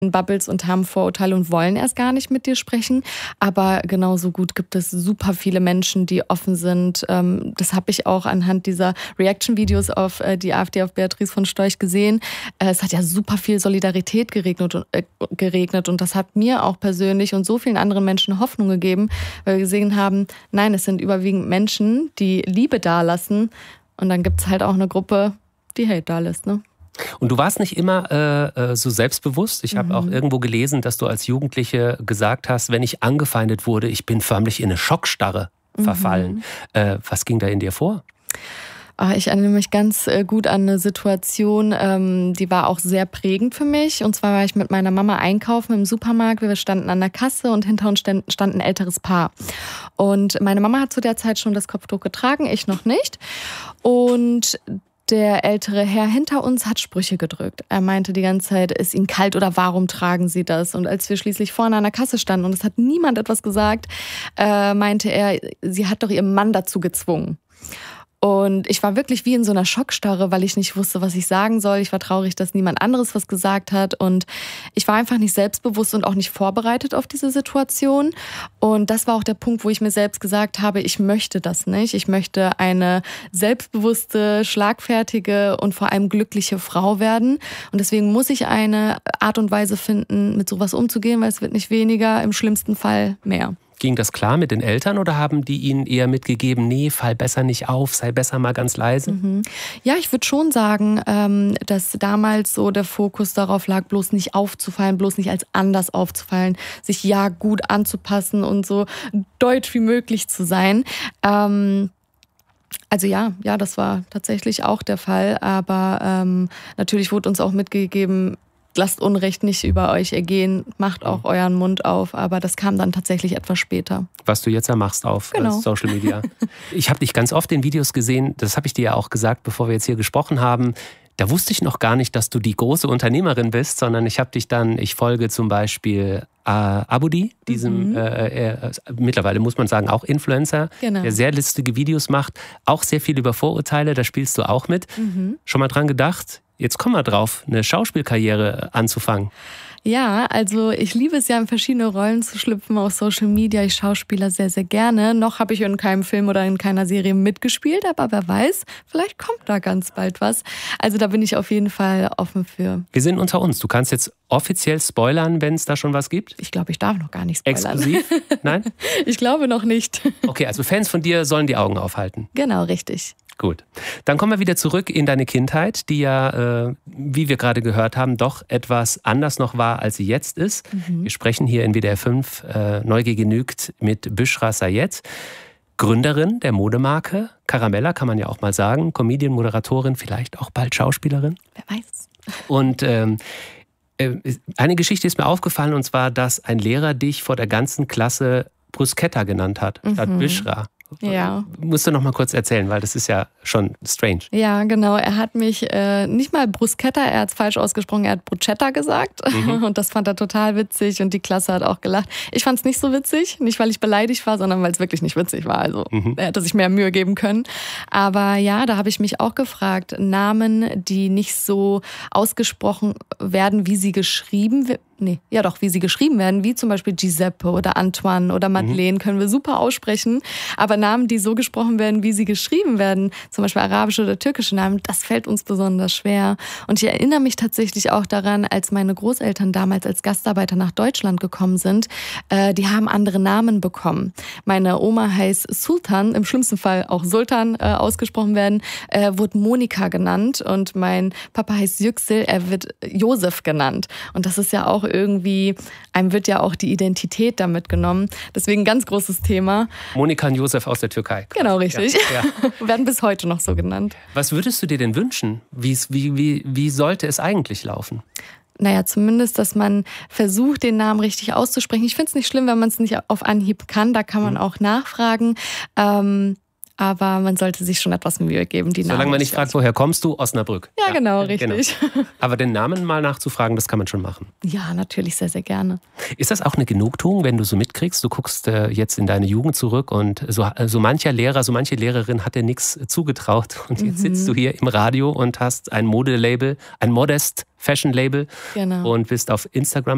Bubbles und haben Vorurteile und wollen erst gar nicht mit dir sprechen. Aber genauso gut gibt es super viele Menschen, die offen sind. Das habe ich auch anhand dieser Reaction-Videos auf die AfD, auf Beatrice von Storch gesehen. Es hat ja super viel Solidarität geregnet und das hat mir auch persönlich und so vielen anderen Menschen Hoffnung gegeben, weil wir gesehen haben, nein, es sind überwiegend Menschen, die Liebe dalassen und dann gibt es halt auch eine Gruppe, die Hate dalässt, ne? Und du warst nicht immer so selbstbewusst. Ich habe auch irgendwo gelesen, dass du als Jugendliche gesagt hast, wenn ich angefeindet wurde, ich bin förmlich in eine Schockstarre verfallen. Was ging da in dir vor? Ich erinnere mich ganz gut an eine Situation, die war auch sehr prägend für mich. Und zwar war ich mit meiner Mama einkaufen im Supermarkt. Wir standen an der Kasse und hinter uns stand ein älteres Paar. Und meine Mama hat zu der Zeit schon das Kopftuch getragen, ich noch nicht. Und der ältere Herr hinter uns hat Sprüche gedrückt. Er meinte die ganze Zeit, ist Ihnen kalt oder warum tragen Sie das? Und als wir schließlich vorne an der Kasse standen und es hat niemand etwas gesagt, meinte er, sie hat doch ihren Mann dazu gezwungen. Und ich war wirklich wie in so einer Schockstarre, weil ich nicht wusste, was ich sagen soll. Ich war traurig, dass niemand anderes was gesagt hat. Und ich war einfach nicht selbstbewusst und auch nicht vorbereitet auf diese Situation. Und das war auch der Punkt, wo ich mir selbst gesagt habe, ich möchte das nicht. Ich möchte eine selbstbewusste, schlagfertige und vor allem glückliche Frau werden. Und deswegen muss ich eine Art und Weise finden, mit sowas umzugehen, weil es wird nicht weniger, im schlimmsten Fall mehr. Ging das klar mit den Eltern oder haben die Ihnen eher mitgegeben, nee, fall besser nicht auf, sei besser mal ganz leise? Ja, ich würde schon sagen, dass damals so der Fokus darauf lag, bloß nicht aufzufallen, bloß nicht als anders aufzufallen, sich ja gut anzupassen und so deutsch wie möglich zu sein. Also ja, das war tatsächlich auch der Fall, aber natürlich wurde uns auch mitgegeben, lasst Unrecht nicht über euch ergehen, macht auch euren Mund auf, aber das kam dann tatsächlich etwas später. Was du jetzt ja machst auf Social Media. Ich habe dich ganz oft in Videos gesehen, das habe ich dir ja auch gesagt, bevor wir jetzt hier gesprochen haben. Da wusste ich noch gar nicht, dass du die große Unternehmerin bist, sondern ich folge zum Beispiel Abudi, diesem mittlerweile muss man sagen auch Influencer, der sehr lustige Videos macht, auch sehr viel über Vorurteile, da spielst du auch mit. Schon mal dran gedacht? Jetzt kommen wir drauf, eine Schauspielkarriere anzufangen. Ja, also ich liebe es ja, in verschiedene Rollen zu schlüpfen auf Social Media. Ich schauspiele sehr, sehr gerne. Noch habe ich in keinem Film oder in keiner Serie mitgespielt, aber wer weiß, vielleicht kommt da ganz bald was. Also da bin ich auf jeden Fall offen für. Wir sind unter uns. Du kannst jetzt offiziell spoilern, wenn es da schon was gibt? Ich glaube, ich darf noch gar nicht spoilern. Exklusiv? Nein? Ich glaube noch nicht. Okay, also Fans von dir sollen die Augen aufhalten. Genau, richtig. Gut. Dann kommen wir wieder zurück in deine Kindheit, die ja, wie wir gerade gehört haben, doch etwas anders noch war, als sie jetzt ist. Wir sprechen hier in WDR 5 Neugier genügt mit Büschra Sayed, Gründerin der Modemarke Caramella, kann man ja auch mal sagen, Comedian, Moderatorin, vielleicht auch bald Schauspielerin. Wer weiß. Und eine Geschichte ist mir aufgefallen, und zwar, dass ein Lehrer dich vor der ganzen Klasse Bruschetta genannt hat, statt Büschra. Ja. Musst du noch mal kurz erzählen, weil das ist ja schon strange. Ja, genau. Er hat mich nicht mal Bruschetta, er hat es falsch ausgesprochen, er hat Bruschetta gesagt. Und das fand er total witzig und die Klasse hat auch gelacht. Ich fand es nicht so witzig, nicht weil ich beleidigt war, sondern weil es wirklich nicht witzig war. Also er hätte sich mehr Mühe geben können. Aber ja, da habe ich mich auch gefragt, Namen, die nicht so ausgesprochen werden, wie sie geschrieben werden. Wie sie geschrieben werden, wie zum Beispiel Giuseppe oder Antoine oder Madeleine, können wir super aussprechen. Aber Namen, die so gesprochen werden, wie sie geschrieben werden, zum Beispiel arabische oder türkische Namen, das fällt uns besonders schwer. Und ich erinnere mich tatsächlich auch daran, als meine Großeltern damals als Gastarbeiter nach Deutschland gekommen sind, die haben andere Namen bekommen. Meine Oma heißt Sultan, im schlimmsten Fall auch Sultan ausgesprochen werden, wurde Monika genannt und mein Papa heißt Yüksel, er wird Josef genannt. Und das ist ja auch irgendwie, einem wird ja auch die Identität damit genommen. Deswegen ein ganz großes Thema. Monika und Josef aus der Türkei. Genau, richtig. Ja. Werden bis heute noch so genannt. Was würdest du dir denn wünschen? Wie sollte es eigentlich laufen? Naja, zumindest, dass man versucht, den Namen richtig auszusprechen. Ich finde es nicht schlimm, wenn man es nicht auf Anhieb kann. Da kann man auch nachfragen. Aber man sollte sich schon etwas Mühe geben, die Namen. Solange man nicht fragt, woher kommst du? Osnabrück. Ja, genau, richtig. Genau. Aber den Namen mal nachzufragen, das kann man schon machen. Ja, natürlich, sehr, sehr gerne. Ist das auch eine Genugtuung, wenn du so mitkriegst, du guckst jetzt in deine Jugend zurück und so mancher Lehrer, so manche Lehrerin hat dir nichts zugetraut und jetzt sitzt du hier im Radio und hast ein Modelabel, ein Modest Fashion Label und bist auf Instagram